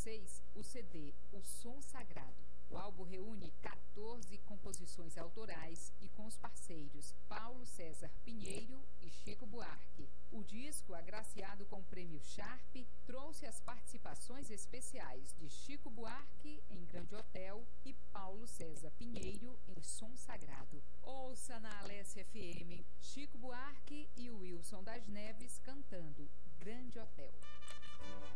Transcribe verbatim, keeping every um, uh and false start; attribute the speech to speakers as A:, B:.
A: vocês o C D O Som Sagrado. O álbum reúne quatorze composições autorais e com os parceiros Paulo César Pinheiro e Chico Buarque. O disco, agraciado com o prêmio Sharp, trouxe as participações especiais de Chico Buarque em Grande Hotel e Paulo César Pinheiro em Som Sagrado. Ouça na Alessia F M Chico Buarque e Wilson das Neves cantando Grande Hotel.